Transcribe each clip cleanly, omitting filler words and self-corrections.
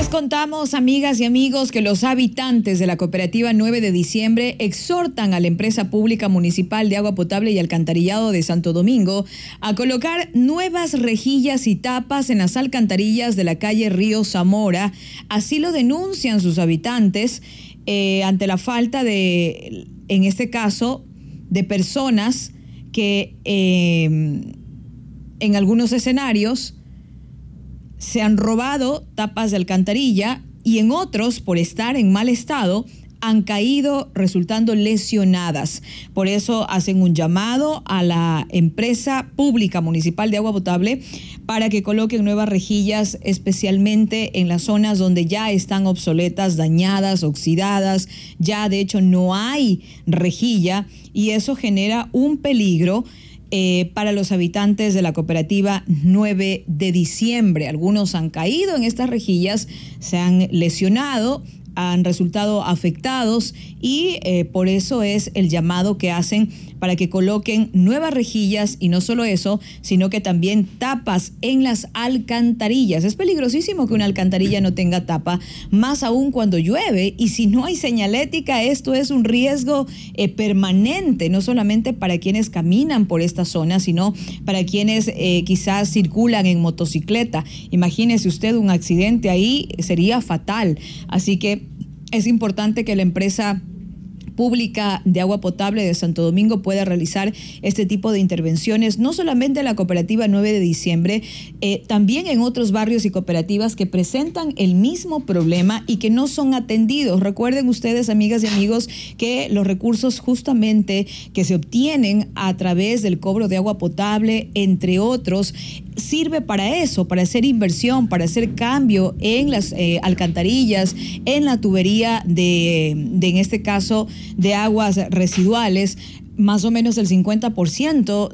Les contamos, amigas y amigos, que los habitantes de la cooperativa 9 de diciembre exhortan a la empresa pública municipal de agua potable y alcantarillado de Santo Domingo a colocar nuevas rejillas y tapas en las alcantarillas de la calle Río Zamora. Así lo denuncian sus habitantes ante la falta de, en este caso, de personas que en algunos escenarios se han robado tapas de alcantarilla y en otros, por estar en mal estado, han caído resultando lesionadas. Por eso hacen un llamado a la empresa pública municipal de agua potable para que coloquen nuevas rejillas, especialmente en las zonas donde ya están obsoletas, dañadas, oxidadas. Ya de hecho no hay rejilla y eso genera un peligro para los habitantes de la cooperativa 9 de diciembre. Algunos han caído en estas rejillas, se han lesionado, han resultado afectados y por eso es el llamado que hacen para que coloquen nuevas rejillas y no solo eso, sino que también tapas en las alcantarillas. Es peligrosísimo que una alcantarilla no tenga tapa, más aún cuando llueve, y si no hay señalética, esto es un riesgo permanente, no solamente para quienes caminan por esta zona, sino para quienes quizás circulan en motocicleta. Imagínese usted un accidente ahí, sería fatal. Así que es importante que la empresa pública de agua potable de Santo Domingo pueda realizar este tipo de intervenciones, no solamente en la cooperativa 9 de diciembre, también en otros barrios y cooperativas que presentan el mismo problema y que no son atendidos. Recuerden ustedes, amigas y amigos, que los recursos justamente que se obtienen a través del cobro de agua potable, entre otros, sirve para eso, para hacer inversión, para hacer cambio en las alcantarillas, en la tubería de en este caso, de aguas residuales. Más o menos el 50%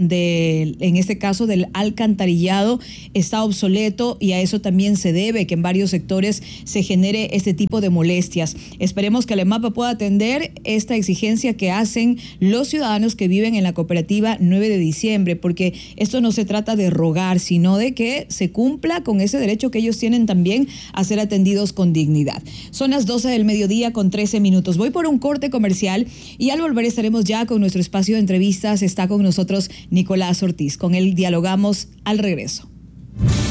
en este caso del alcantarillado está obsoleto y a eso también se debe que en varios sectores se genere este tipo de molestias. Esperemos que la EMAPA pueda atender esta exigencia que hacen los ciudadanos que viven en la cooperativa 9 de diciembre, porque esto no se trata de rogar, sino de que se cumpla con ese derecho que ellos tienen también a ser atendidos con dignidad. Son las 12 del mediodía con 13 minutos. Voy por un corte comercial y al volver estaremos ya con nuestro espacio de entrevistas. Está con nosotros Nicolás Ortiz. Con él dialogamos al regreso.